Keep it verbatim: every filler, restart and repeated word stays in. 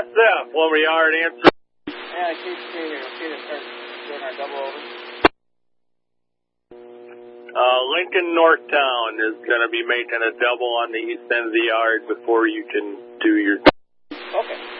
S F, Lumberyard, answer. Yeah, K C K here. Okay, to start doing our double over. Uh, Lincoln Northtown is going to be making a double on the east end of the yard before you can do your... Okay.